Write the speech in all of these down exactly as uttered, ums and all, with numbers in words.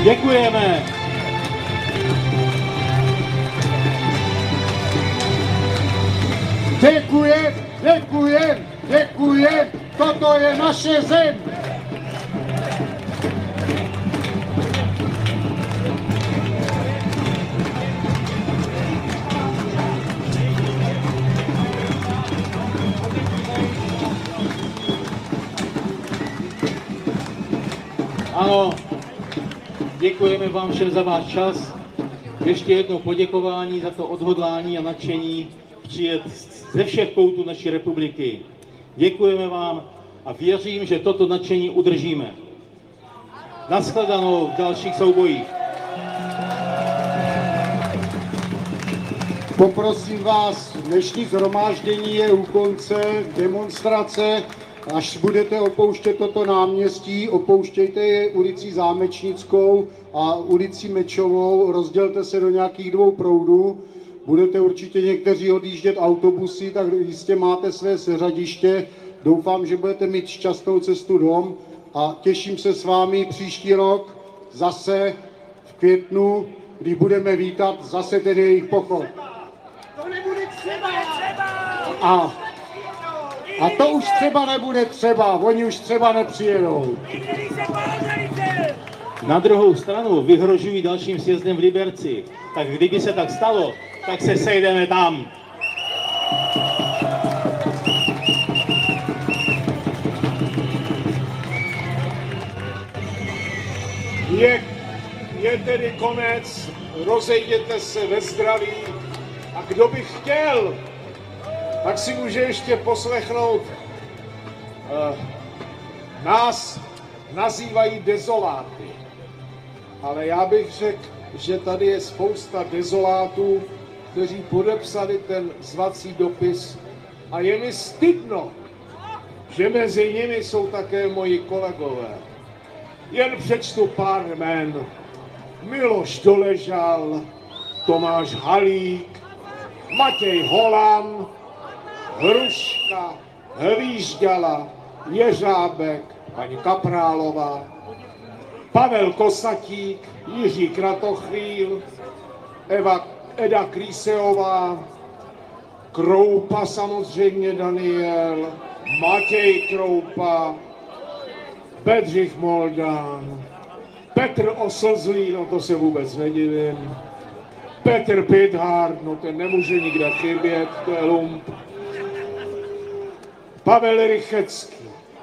Děkujeme. Děkujem, děkujem, děkujem, toto je naše zem. Ano, děkujeme vám všem za váš čas. Ještě jednou poděkování za to odhodlání a nadšení přijet ze všech koutů naší republiky. Děkujeme vám a věřím, že toto nadšení udržíme. Nashledanou v dalších soubojích. Poprosím vás, dnešní shromáždění je u konce, demonstrace. Až budete opouštět toto náměstí, opouštějte je ulicí Zámečnickou a ulicí Mečovou, rozdělte se do nějakých dvou proudů. Budete určitě někteří odjíždět autobusy, tak jistě máte své seřadiště. Doufám, že budete mít šťastnou cestu dom a těším se s vámi příští rok zase v květnu, kdy budeme vítat zase ten jejich pochod. To nebude třeba! A, a to už třeba nebude třeba, oni už třeba nepřijedou. Na druhou stranu vyhrožují dalším sjezdem v Liberci. Tak kdyby se tak stalo, tak se sejdeme tam. Je, je tedy konec, rozejděte se ve zdraví a kdo by chtěl, tak si může ještě poslechnout. Uh, nás nazývají dezoláty, ale já bych řekl, že tady je spousta dezolátů, kteří podepsali ten zvací dopis a je mi stydno, že mezi nimi jsou také moji kolegové. Jen přečtu pár jmen. Miloš Doležal, Tomáš Halík, Matěj Holan, Hruška, Hvížďala, Jeřábek, paní Kaprálová, Pavel Kosatík, Jiří Kratochvíl, Eva, Eda Krýseová, Kroupa samozřejmě Daniel, Matěj Kroupa, Bedřich Moldán, Petr Oslzlý, no to se vůbec nedivím, Petr Pithard, no ten nemůže nikde chybět, to je lump, Pavel Rychecký,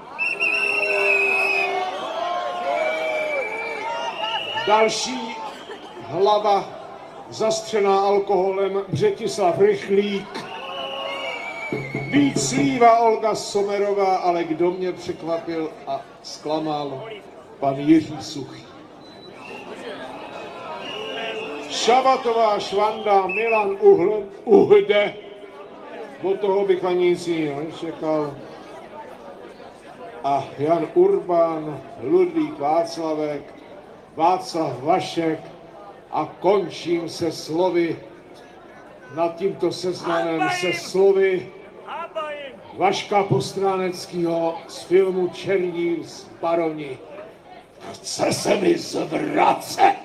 další hlava zastřená alkoholem Břetislav Rychlík, víc slíva Olga Somerová, ale kdo mě překvapil a zklamal, pan Jiří Suchý. Šabatová Švanda, Milan Uhl, Uhde, od toho bych ani nic jiného nečekal. A Jan Urban, Ludvík Václavek, Václav Vašek a končím se slovy, nad tímto seznamem se slovy Vaška Postráneckého z filmu Černí z Baroni. Chce se mi zvracet.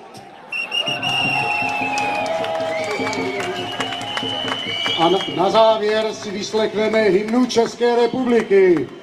A na, na závěr si vyslechneme hymnu České republiky.